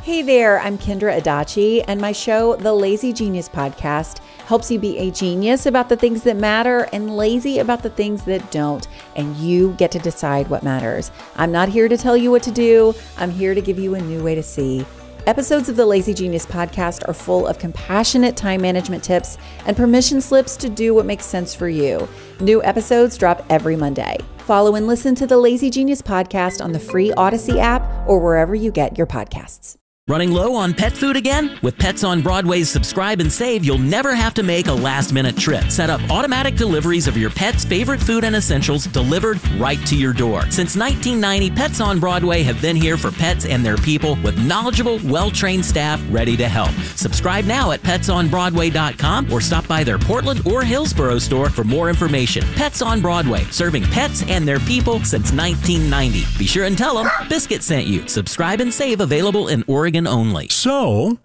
Hey there, I'm Kendra Adachi, and my show, The Lazy Genius Podcast, helps you be a genius about the things that matter and lazy about the things that don't, and you get to decide what matters. I'm not here to tell you what to do. I'm here to give you a new way to see. Episodes of the Lazy Genius Podcast are full of compassionate time management tips and permission slips to do what makes sense for you. New episodes drop every Monday. Follow and listen to the Lazy Genius Podcast on the free Odyssey app or wherever you get your podcasts. Running low on pet food again? With Pets on Broadway's Subscribe and Save, you'll never have to make a last-minute trip. Set up automatic deliveries of your pet's favorite food and essentials delivered right to your door. Since 1990, Pets on Broadway have been here for pets and their people with knowledgeable, well-trained staff ready to help. Subscribe now at PetsOnBroadway.com or stop by their Portland or Hillsborough store for more information. Pets on Broadway, serving pets and their people since 1990. Be sure and tell them Biscuit sent you. Subscribe and Save available in Oregon only. So,